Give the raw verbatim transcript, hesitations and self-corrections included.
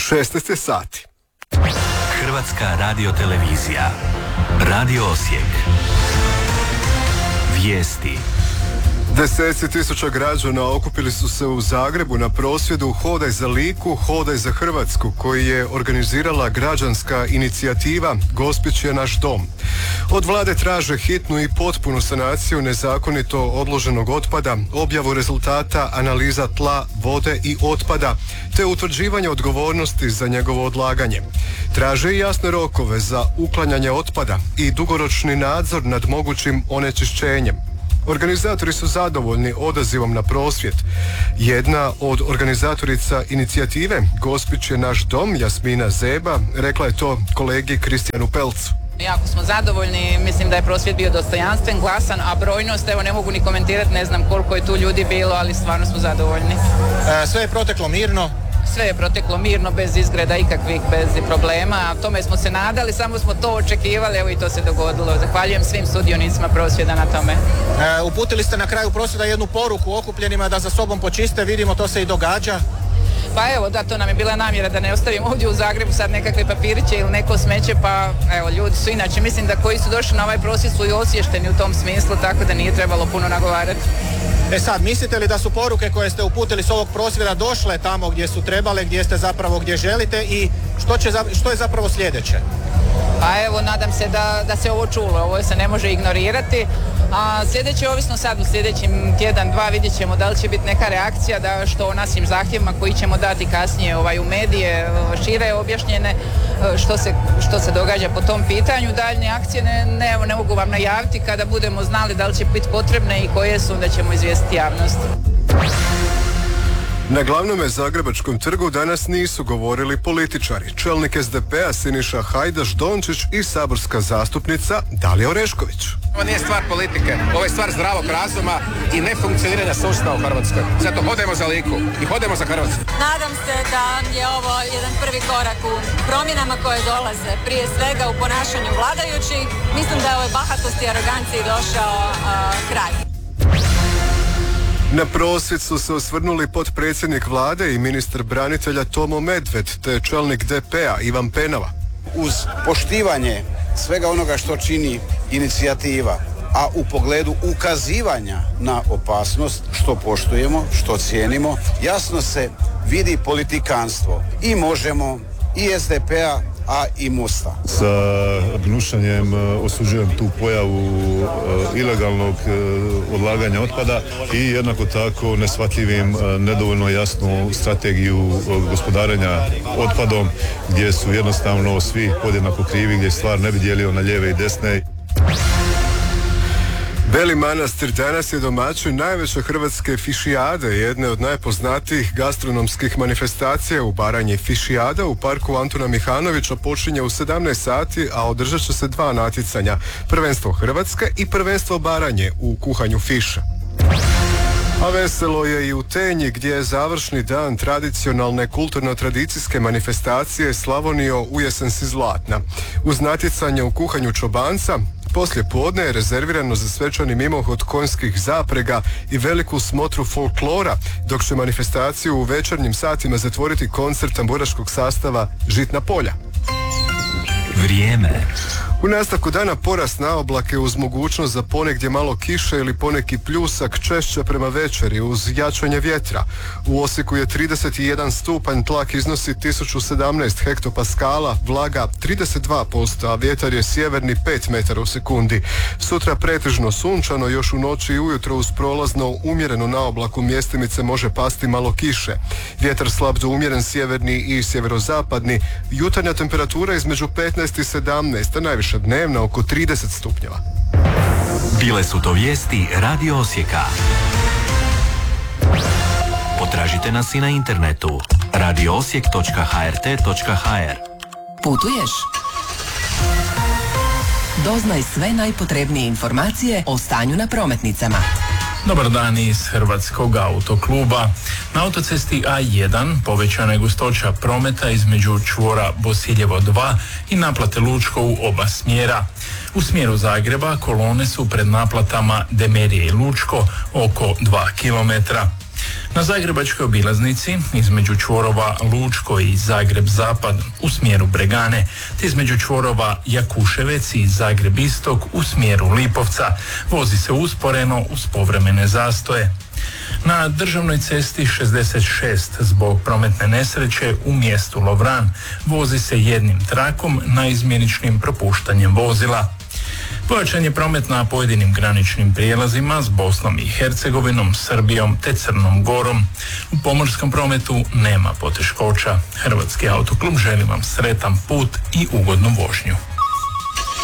šesnaest je sati. Hrvatska radiotelevizija. Radio Osijek. Vijesti. Deseci tisuća građana okupili su se u Zagrebu na prosvjedu Hodaj za Liku, Hodaj za Hrvatsku, koji je organizirala građanska inicijativa Gospić je naš dom. Od vlade traže hitnu i potpunu sanaciju nezakonito odloženog otpada, objavu rezultata analiza tla, vode i otpada, te utvrđivanje odgovornosti za njegovo odlaganje. Traže i jasne rokove za uklanjanje otpada i dugoročni nadzor nad mogućim onečišćenjem. Organizatori su zadovoljni odazivom na prosvjed. Jedna od organizatorica inicijative Gospić je naš dom, Jasmina Zeba, rekla je to kolegi Kristijanu Pelcu. Jako smo zadovoljni, mislim da je prosvjed bio dostojanstven, glasan, a brojnost, evo ne mogu ni komentirati, ne znam koliko je tu ljudi bilo, ali stvarno smo zadovoljni. E, sve je proteklo mirno? Sve je proteklo mirno, bez izgreda ikakvih, bez problema, a tome smo se nadali, samo smo to očekivali, evo i to se dogodilo. Zahvaljujem svim sudionicima prosvjeda na tome. E, uputili ste na kraju prosvjeda jednu poruku okupljenima da za sobom počiste, vidimo to se i događa. Pa evo, da, to nam je bila namjera da ne ostavimo ovdje u Zagrebu sad nekakve papiriće ili neko smeće, pa evo, ljudi su inače, mislim da koji su došli na ovaj prosvjed su i osviješteni u tom smislu, tako da nije trebalo puno nagovarati. E sad, mislite li da su poruke koje ste uputili s ovog prosvjeda došle tamo gdje su trebale, gdje ste zapravo gdje želite i što, će, što je zapravo sljedeće? Pa evo, nadam se da, da se ovo čulo, ovo se ne može ignorirati, a sljedeće, ovisno sad u sljedećim tjedan, dva, vidjet ćemo da li će biti neka reakcija da što o našim zahtjevima koji ćemo dati kasnije ovaj, u medije šire objašnjene što se, što se događa po tom pitanju. Daljnje akcije ne, ne, ne mogu vam najaviti, kada budemo znali da li će biti potrebne i koje su, da ćemo izvijestiti javnost. Na glavnome Zagrebačkom trgu danas nisu govorili političari. Čelnik S D P-a Siniša Hajdaš Dončić i saborska zastupnica Dalija Orešković. Ovo nije stvar politike, ovo je stvar zdravog razuma i nefunkcioniranja sustava u Hrvatskoj. Zato hodemo za Liku i hodemo za Hrvatsku. Nadam se da je ovo jedan prvi korak u promjenama koje dolaze, prije svega u ponašanju vladajućih. Mislim da je ovoj bahatosti i aroganciji došao uh, kraj. Na prosvjed su se osvrnuli potpredsjednik vlade i ministar branitelja Tomo Medved te čelnik D P-a Ivan Penava. Uz poštivanje svega onoga što čini inicijativa, a u pogledu ukazivanja na opasnost, što poštujemo, što cijenimo, jasno se vidi politikanstvo i Možemo, i S D P-a, a i Mosta. Sa gnušanjem osuđujem tu pojavu ilegalnog odlaganja otpada i jednako tako neshvatljivim nedovoljno jasnu strategiju gospodarenja otpadom gdje su jednostavno svi podjednako krivi, gdje stvar ne bi dijelio na lijeve i desne. Beli Manastir danas je domaćin najveće hrvatske fišijade, jedne od najpoznatijih gastronomskih manifestacija u Baranji. Fišijada u parku Antuna Mihanovića počinje u sedamnaest sati, a održat će se dva natjecanja, prvenstvo Hrvatske i prvenstvo Baranje u kuhanju fiša. A veselo je i u Tenji, gdje je završni dan tradicionalne kulturno-tradicijske manifestacije Slavonio ujesen si zlatna. Uz natjecanje u kuhanju čobanca, poslije podne je rezervirano za svečani mimohod konjskih zaprega i veliku smotru folklora, dok će manifestaciju u večernjim satima zatvoriti koncert tamburaškog sastava Žitna polja. Vrijeme. U nastavku dana porast na oblake uz mogućnost za ponegdje malo kiše ili poneki pljusak, češće prema večeri uz jačanje vjetra. U Osijeku je trideset jedan stupanj, tlak iznosi tisuću sedamnaest hektopaskala, vlaga trideset dva posto, a vjetar je sjeverni pet metara u sekundi. Sutra pretežno sunčano, još u noći i ujutro uz prolazno umjereno na oblaku mjestimice može pasti malo kiše. Vjetar slab do umjeren sjeverni i sjeverozapadni, jutarnja temperatura između petnaest i sedamnaest, a najviše dnevna oko trideset stupnjeva. Bile su to vijesti Radio Osijeka. Potražite nas i na internetu radio osijek točka h r t točka h r. Putuješ? Doznaj sve najpotrebnije informacije o stanju na prometnicama. Dobar dan iz Hrvatskog autokluba. Na autocesti A jedan povećana je gustoća prometa između čvora Bosiljevo dva i naplate Lučko u oba smjera. U smjeru Zagreba kolone su pred naplatama Demerije i Lučko oko dva kilometra. Na zagrebačkoj obilaznici između čvorova Lučko i Zagreb Zapad u smjeru Bregane, te između čvorova Jakuševec i Zagreb Istok u smjeru Lipovca vozi se usporeno uz povremene zastoje. Na državnoj cesti šezdeset šest zbog prometne nesreće u mjestu Lovran vozi se jednim trakom naizmjeničnim propuštanjem vozila. Pojačan je promet na pojedinim graničnim prijelazima s Bosnom i Hercegovinom, Srbijom te Crnom Gorom. U pomorskom prometu nema poteškoća. Hrvatski autoklub želi vam sretan put i ugodnu vožnju.